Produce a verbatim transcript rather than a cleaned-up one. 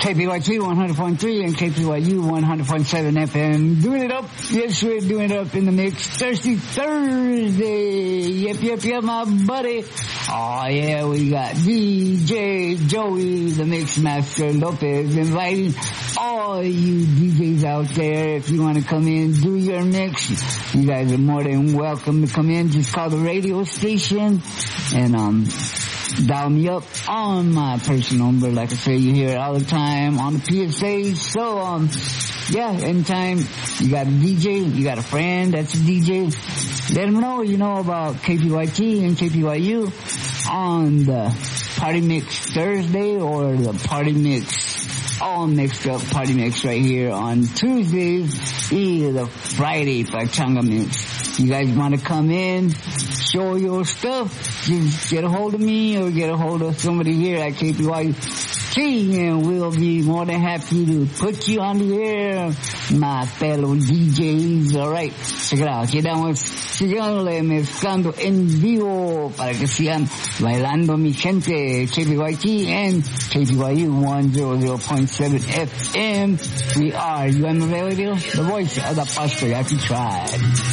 K P Y T one hundred point three and K P Y U one hundred point seven F M. Doing it up. Yes, we're doing it up in the mix. Thirsty Thursday. Yep, yep, yep, my buddy. Oh, yeah, we got D J Joey, the Mix Master Lopez, inviting all you D Js out there. If you want to come in, do your mix, you guys are more than welcome to come in. Just call the radio station and, um, dial me up on my personal number. Like I say, you hear it all the time on the P S A. So, um, yeah, anytime you got a D J, you got a friend that's a D J, let them know you know about K P Y T and K P Y U on the Party Mix Thursday or the Party Mix all mixed up Party Mix right here on Tuesdays, either the Friday Pachanga Mix. You guys want to come in, show your stuff, just get a hold of me or get a hold of somebody here at K P Y T, and we'll be more than happy to put you on the air, my fellow D Js. Alright, check it out. Quedamos siguiéndole mezclando en vivo para que sigan bailando mi gente. K P Y T and K P Y U one hundred point seven F M. We are U M Radio, the voice of the Pastor Yaki tribe.